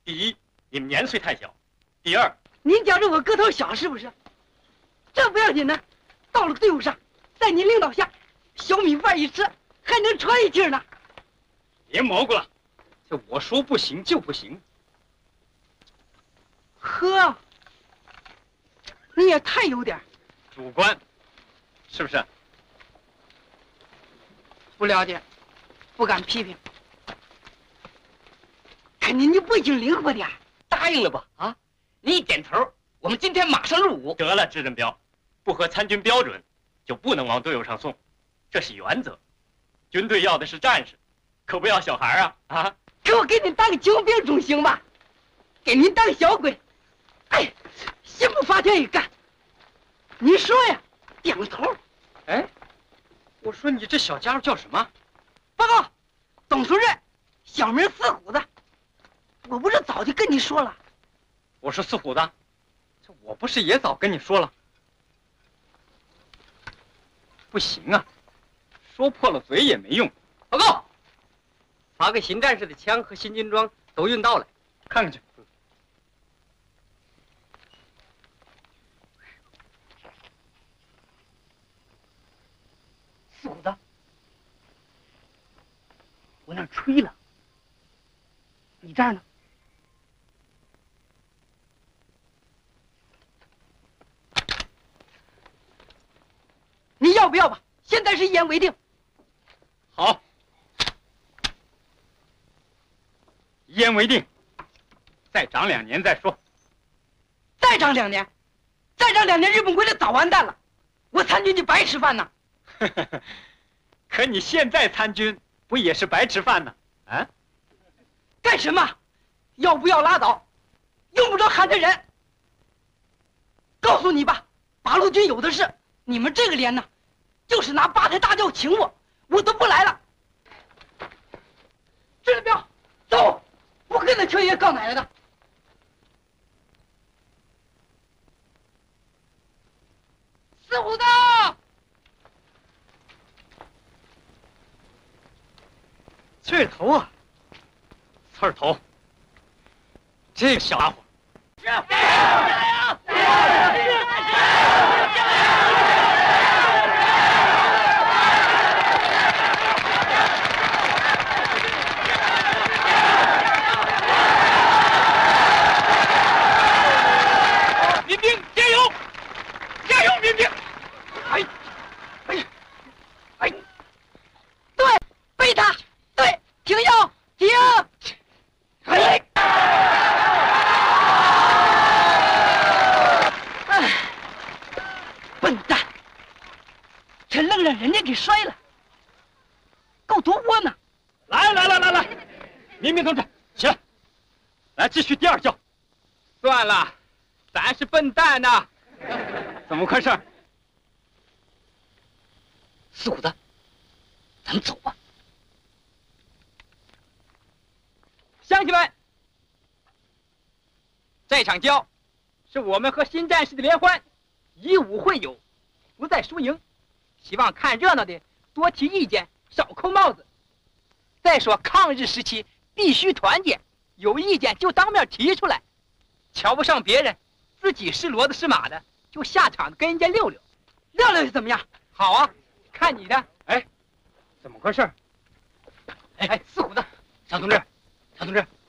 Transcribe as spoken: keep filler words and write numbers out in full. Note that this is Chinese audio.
第一，你们年岁太小；第二， 您觉着我个头小是不是？这不要紧呢，到了队伍上，在您领导下，小米饭一吃，还能喘一气呢。 别蘑菇了，这我说不行就不行。 呵，你也太有点。 主观，是不是？ 不了解，不敢批评。可您就不行灵活点， 答应了吧？啊，你一点头，我们今天马上入伍。 得了，支任彪，不合参军标准，就不能往队伍上送，这是原则。军队要的是战士，可不要小孩啊！啊！ 给我给您当个精兵总行吧，给您当小鬼，哎，心不发天也干。你说呀，点个头。 哎，我说你这小家伙叫什么？ 报告，董书任，小名四虎子。我不是早就跟你说了？ 我是四虎子，这我不是也早跟你说了？不行啊，说破了嘴也没用。 报告，把给新战士的枪和新军装都运到了， 看看去。 四虎子，我那儿吹了，你这儿呢？你要不要吧？现在是一言为定。 好，一言为定。再长两年再说。 再长两年，再长两年，日本鬼子早完蛋了，我参军就白吃饭呢。 可你现在参军不也是白吃饭呢？啊？ 干什么？要不要拉倒？用不着喊着人。告诉你吧，八路军有的是，你们这个连呢，就是拿八抬大轿请我，我都不来了。支任彪，走，不跟那缺爷告奶奶的。四虎子， 刺儿头啊！刺儿头，这个小家伙。民兵加油！加油，民兵！哎，哎，哎， 对，背他，对，停腰，停。哎，哎，笨蛋，这愣让人家给摔了，够多窝囊。 来来来来来，民兵同志，起来，来继续第二教。 算了，咱是笨蛋呐。 怎么回事？ 四虎子，咱们走吧。 乡亲们，这场交是我们和新战士的联欢，以武会友，不在输赢。希望看热闹的多提意见，少扣帽子。再说抗日时期必须团结，有意见就当面提出来，瞧不上别人，自己是骡子是马的，就下场跟人家溜溜。 亮亮是怎么样？ 好啊，看你的。 哎，怎么回事？ 哎哎，四虎子，小同志，小同志，